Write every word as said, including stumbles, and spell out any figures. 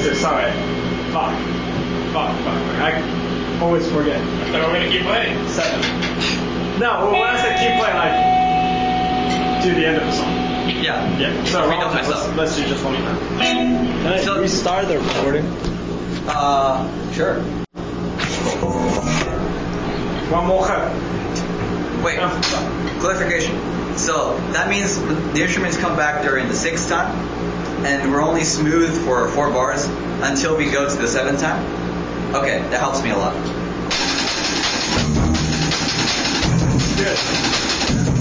six. Sorry. Fuck. Fuck. Fuck. I always forget. I thought we were gonna keep playing. Seven. No, well, when I said keep playing, like do the end of the song. Yeah. Yeah. So Read Rollins, off let's, myself. let's do just one more. Can I So- restart the recording? Uh, sure. One more cut. Wait. Oh, fuck. Clarification. So that means the instruments come back during the sixth time, and we're only smooth for four bars until we go to the seventh time. Okay, that helps me a lot.